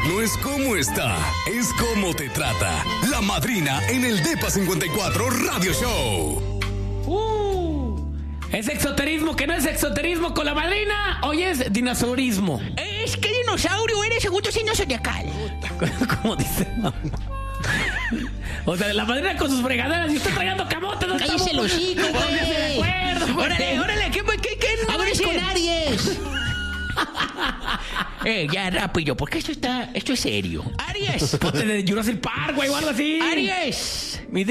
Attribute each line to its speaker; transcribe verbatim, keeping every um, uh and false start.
Speaker 1: no es cómo está, es cómo te trata. La Madrina en el Depa cincuenta y cuatro Radio Show.
Speaker 2: Uh, ¿Es exoterismo que no es exoterismo con la Madrina? ¿O es dinosaurismo?
Speaker 3: Es que dinosaurio eres segundo signo zodiacal.
Speaker 2: Como dice mamá. O sea, la Madrina con sus fregaderas y usted tragando camote. ¿No?
Speaker 3: Cállese el hocico, güey.
Speaker 2: Póngase de acuerdo, güey.
Speaker 3: Órale, órale, ¿qué, qué, qué no
Speaker 2: Ahora
Speaker 3: es
Speaker 2: es
Speaker 3: con
Speaker 2: con
Speaker 3: Aries? eh, ya rápido, porque esto está, esto es serio. Aries.
Speaker 2: Ponte de Jurassic Park, güey, o algo así.
Speaker 3: Aries.
Speaker 2: Mi